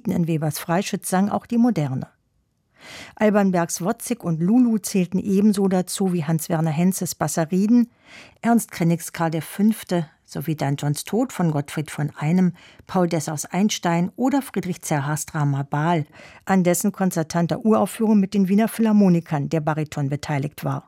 Favoriten in Webers Freischütz sang auch die Moderne. Alban Bergs Wozzeck und Lulu zählten ebenso dazu wie Hans-Werner Henzes Basseriden, Ernst Krenniks Karl V. sowie Dan Johns Tod von Gottfried von Einem, Paul Dessaus Einstein oder Friedrich Zerhas Drama Baal, an dessen konzertanter Uraufführung mit den Wiener Philharmonikern der Bariton beteiligt war.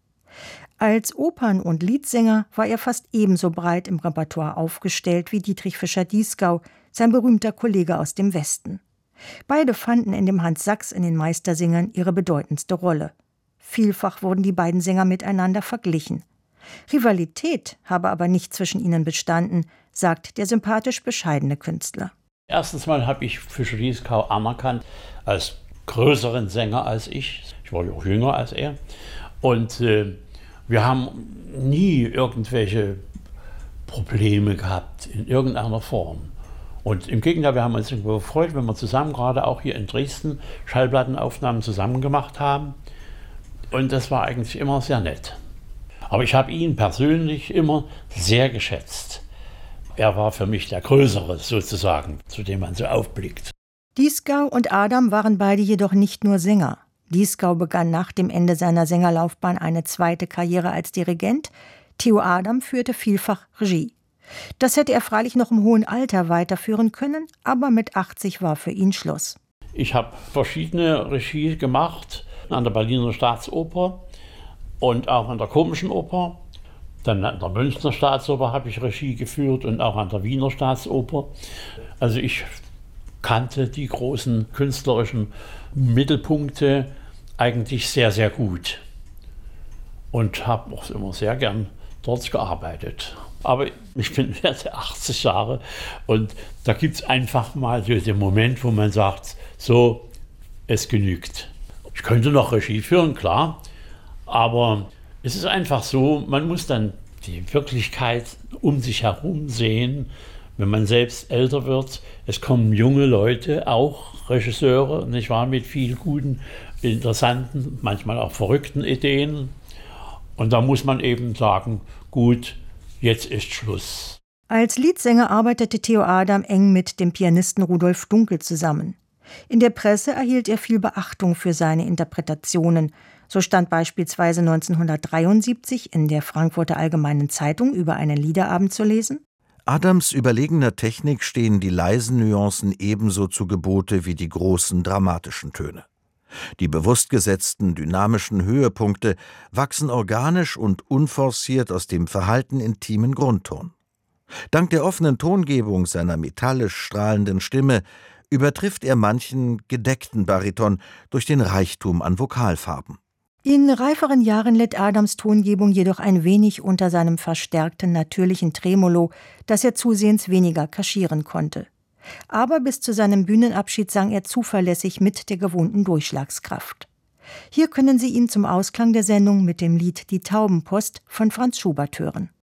Als Opern- und Liedsänger war er fast ebenso breit im Repertoire aufgestellt wie Dietrich Fischer-Dieskau, sein berühmter Kollege aus dem Westen. Beide fanden in dem Hans Sachs in den Meistersingern ihre bedeutendste Rolle. Vielfach wurden die beiden Sänger miteinander verglichen. Rivalität habe aber nicht zwischen ihnen bestanden, sagt der sympathisch bescheidene Künstler. Erstens mal habe ich Fischer-Dieskau anerkannt als größeren Sänger als ich. Ich war ja auch jünger als er. Und wir haben nie irgendwelche Probleme gehabt in irgendeiner Form. Und im Gegenteil, wir haben uns gefreut, wenn wir zusammen, gerade auch hier in Dresden, Schallplattenaufnahmen zusammen gemacht haben. Und das war eigentlich immer sehr nett. Aber ich habe ihn persönlich immer sehr geschätzt. Er war für mich der Größere sozusagen, zu dem man so aufblickt. Dieskau und Adam waren beide jedoch nicht nur Sänger. Dieskau begann nach dem Ende seiner Sängerlaufbahn eine zweite Karriere als Dirigent. Theo Adam führte vielfach Regie. Das hätte er freilich noch im hohen Alter weiterführen können, aber mit 80 war für ihn Schluss. Ich habe verschiedene Regie gemacht, an der Berliner Staatsoper und auch an der Komischen Oper. Dann an der Münchner Staatsoper habe ich Regie geführt und auch an der Wiener Staatsoper. Also ich kannte die großen künstlerischen Mittelpunkte eigentlich sehr, sehr gut und habe auch immer sehr gern dort gearbeitet. Aber ich bin jetzt 80 Jahre und da gibt es einfach mal so den Moment, wo man sagt, so, es genügt. Ich könnte noch Regie führen, klar, aber es ist einfach so, man muss dann die Wirklichkeit um sich herum sehen, wenn man selbst älter wird. Es kommen junge Leute, auch Regisseure, nicht wahr, mit viel guten, interessanten, manchmal auch verrückten Ideen. Und da muss man eben sagen, gut, jetzt ist Schluss. Als Liedsänger arbeitete Theo Adam eng mit dem Pianisten Rudolf Dunkel zusammen. In der Presse erhielt er viel Beachtung für seine Interpretationen. So stand beispielsweise 1973 in der Frankfurter Allgemeinen Zeitung über einen Liederabend zu lesen: Adams überlegener Technik stehen die leisen Nuancen ebenso zu Gebote wie die großen dramatischen Töne. Die bewusst gesetzten, dynamischen Höhepunkte wachsen organisch und unforciert aus dem verhalten intimen Grundton. Dank der offenen Tongebung seiner metallisch strahlenden Stimme übertrifft er manchen gedeckten Bariton durch den Reichtum an Vokalfarben. In reiferen Jahren litt Adams Tongebung jedoch ein wenig unter seinem verstärkten natürlichen Tremolo, das er zusehends weniger kaschieren konnte. Aber bis zu seinem Bühnenabschied sang er zuverlässig mit der gewohnten Durchschlagskraft. Hier können Sie ihn zum Ausklang der Sendung mit dem Lied »Die Taubenpost« von Franz Schubert hören.